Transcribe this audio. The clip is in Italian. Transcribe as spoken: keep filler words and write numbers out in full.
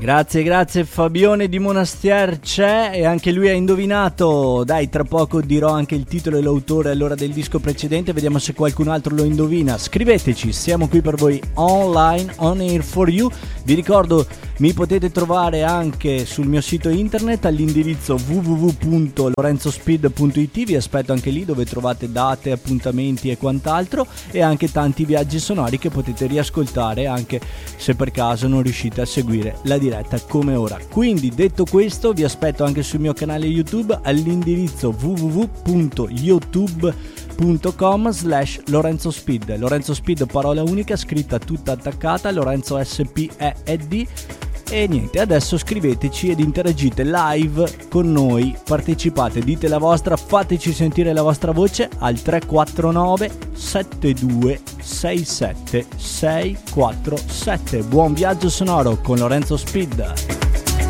Grazie, grazie. Fabione di Monastier c'è e anche lui ha indovinato. Dai, tra poco dirò anche il titolo e l'autore allora del disco precedente, vediamo se qualcun altro lo indovina. Scriveteci, siamo qui per voi online, on air for you. Vi ricordo, mi potete trovare anche sul mio sito internet all'indirizzo w w w punto lorenzo speed punto i t. Vi aspetto anche lì, dove trovate date, appuntamenti e quant'altro, e anche tanti viaggi sonori che potete riascoltare anche se per caso non riuscite a seguire la diretta come ora. Quindi, detto questo, vi aspetto anche sul mio canale YouTube all'indirizzo w w w punto youtube punto com slash Lorenzo Speed. Lorenzo Speed, parola unica, scritta tutta attaccata, Lorenzo S P E E D. E niente, adesso scriveteci ed interagite live con noi, partecipate, dite la vostra, fateci sentire la vostra voce al tre quattro nove sette due sei sette sei quattro sette. Buon viaggio sonoro con Lorenzo Speed.